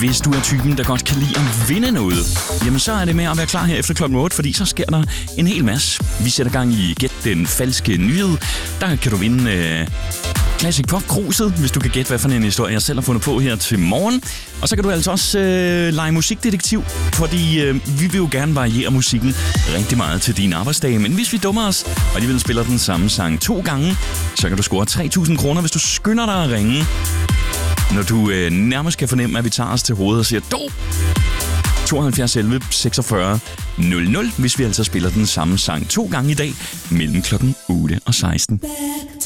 Hvis du er typen, der godt kan lide at vinde noget, jamen så er det med at være klar her efter klokken 8, fordi så sker der en hel masse. Vi sætter gang i Gæt den falske nyhed. Der kan du vinde Classic Pop Cruiset, hvis du kan gætte, hvad for en historie jeg selv har fundet på her til morgen. Og så kan du altså også lege musikdetektiv, fordi vi vil jo gerne variere musikken rigtig meget til din arbejdsdag. Men hvis vi dummer os, og alligevel spiller den samme sang 2 gange, så kan du score 3.000 kroner, hvis du skynder dig at ringe. Når du nærmest kan fornemme, at vi tager os til hovedet og siger, 72 11 46 00, hvis vi altså spiller den samme sang 2 gange i dag, mellem klokken 8 og 16.